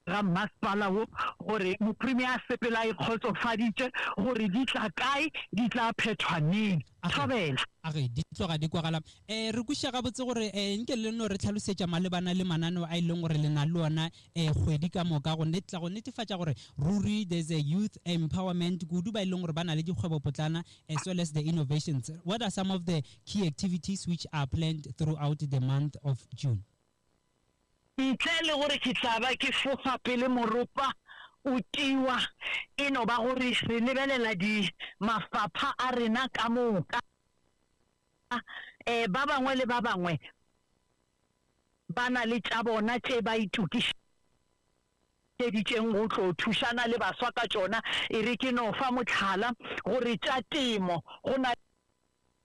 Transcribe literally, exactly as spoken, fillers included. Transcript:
ga masepala wo gore mo premier sepela e khotsofaditse gore di tla kae di tla phethwaneng Thabela age di tloga di kwagala eh re kuša ga botse gore eh nke le no re tlhalosetša malebana le manano a ileng gore le na le ona eh kgwedi ka moka go netla go netefatša gore ruri there's a youth empowerment kudu ba ileng gore ba na le dikgwebo potlana as well as the innovations. What are some of the key activities which are planned throughout the month of June? ntle le gore ke tsaba ke fofa pele moropa o tiwa eno ba gore se lebelela di mafapha a rena ka moka eh ba bangwe le ba bangwe bana le tsa bona tse ba itukisha di tseng go tlo thushana le baswa ka tsona e re ke no fa motlhala gore tsa temo go na